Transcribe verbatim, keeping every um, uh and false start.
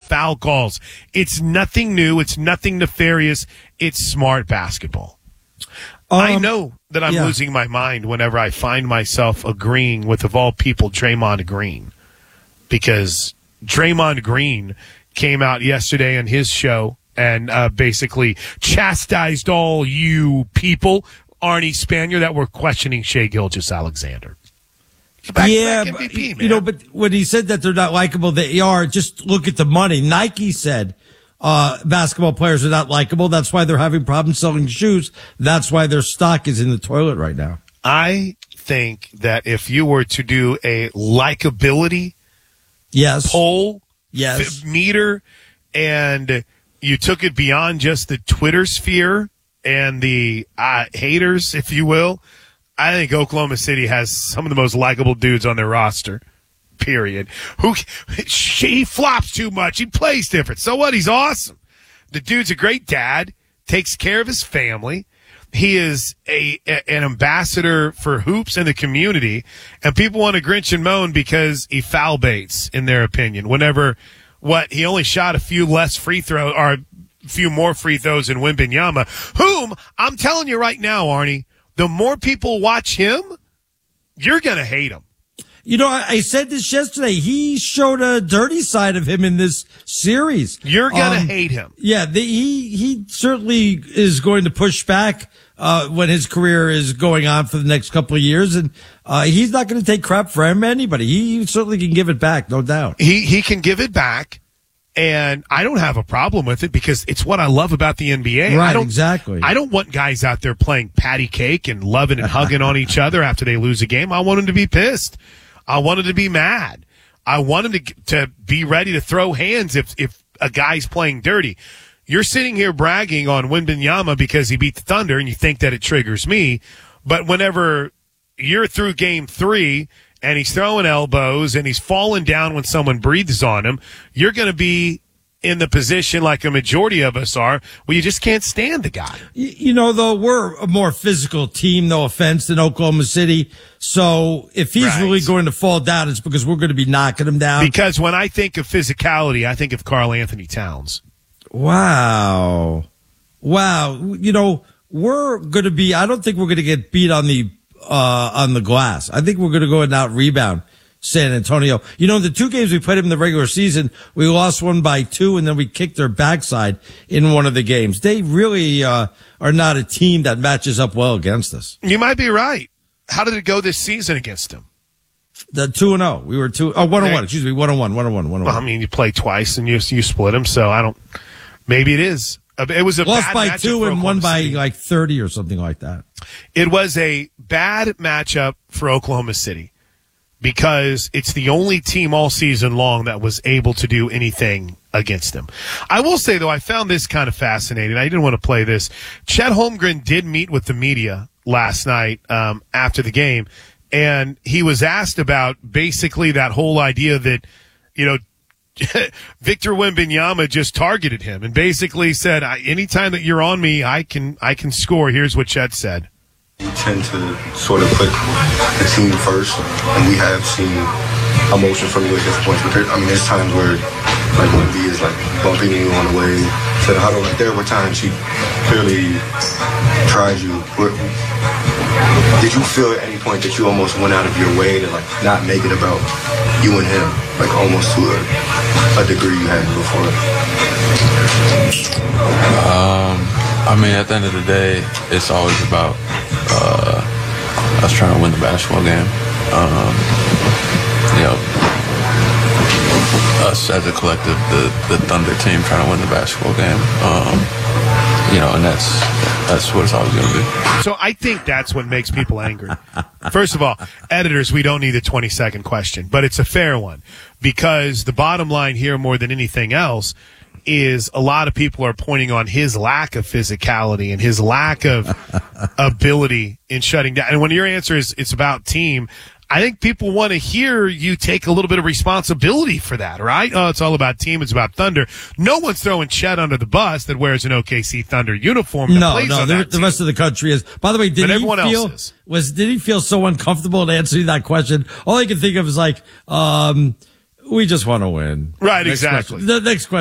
foul calls. It's nothing new. It's nothing nefarious. It's smart basketball. Um, I know that I'm yeah. losing my mind whenever I find myself agreeing with, of all people, Draymond Green. Because Draymond Green came out yesterday on his show and uh, basically chastised all you people, Arnie Spanier, that were questioning Shai Gilgeous-Alexander. Yeah, M V P, but, you know, but when he said that they're not likable, they are. Just look at the money. Nike said uh basketball players are not likable. That's why they're having problems selling shoes. That's why their stock is in the toilet right now. I think that if you were to do a likability yes. poll yes. meter and you took it beyond just the Twitter sphere and the uh, haters, if you will, I think Oklahoma City has some of the most likable dudes on their roster, period. Who He flops too much. He plays different. So what? He's awesome. The dude's a great dad, takes care of his family. He is a, a an ambassador for hoops in the community, and people want to grinch and moan because he foul baits, in their opinion. Whenever what he only shot a few less free throws, or a few more free throws than Wembanyama, whom I'm telling you right now, Arnie, the more people watch him, you're going to hate him. You know, I, I said this yesterday. He showed a dirty side of him in this series. You're going to um, hate him. Yeah, the, he he certainly is going to push back uh when his career is going on for the next couple of years, and uh he's not going to take crap from anybody. He certainly can give it back, no doubt. He he can give it back. And I don't have a problem with it because it's what I love about the N B A. Right, I don't, exactly. I don't want guys out there playing patty cake and loving and hugging on each other after they lose a game. I want them to be pissed. I want them to be mad. I want them to to be ready to throw hands if if a guy's playing dirty. You're sitting here bragging on Wembanyama because he beat the Thunder, and you think that it triggers me. But whenever you're through game three and he's throwing elbows and he's falling down when someone breathes on him, you're going to be in the position like a majority of us are where you just can't stand the guy. You know, though, we're a more physical team, no offense, than Oklahoma City. So if he's right. really going to fall down, it's because we're going to be knocking him down. Because when I think of physicality, I think of Karl Anthony Towns. Wow. Wow. You know, we're going to be, I don't think we're going to get beat on the Uh, on the glass. I think we're going to go and out rebound San Antonio. You know, the two games we played them in the regular season, we lost one by two, and then we kicked their backside in one of the games. They really uh, are not a team that matches up well against us. You might be right. How did it go this season against them? The two and zero. We were two. Oh, one and one. Excuse me. One and one. One and one. One and one. Well, I mean, you play twice and you you split them, so I don't. Maybe it is. It was a lost bad by two and won by City. like thirty or something like that. It was a bad matchup for Oklahoma City because it's the only team all season long that was able to do anything against them. I will say, though, I found this kind of fascinating. I didn't want to play this. Chet Holmgren did meet with the media last night um, after the game, and he was asked about basically that whole idea that, you know, Victor Wembanyama just targeted him and basically said, anytime that you're on me, I can I can score. Here's what Chet said. We tend to sort of put the team first, and we have seen emotion from you at different points. But there, I mean, there's times where, like, Wemby is, like, bumping you on the way to the huddle. Like, there were times he clearly tried you. Where, did you feel at any point that you almost went out of your way to, like, not make it about you and him, like, almost to a, a degree you had before? Um, I mean, at the end of the day, it's always about uh, us trying to win the basketball game. Um, you know, us as a collective, the, the Thunder team trying to win the basketball game. Um, you know, and that's that's what it's always going to be. So I think that's what makes people angry. First of all, editors, we don't need a twenty-second question, but it's a fair one because the bottom line here more than anything else is a lot of people are pointing on his lack of physicality and his lack of ability in shutting down. And when your answer is it's about team, I think people want to hear you take a little bit of responsibility for that, right? Oh, it's all about team. It's about Thunder. No one's throwing Chet under the bus that wears an O K C Thunder uniform. No, no, the, the rest of the country is. By the way, did but he feel was did he feel so uncomfortable in answering that question? All I can think of is like, um, we just want to win. Right, next exactly. Question. The next question.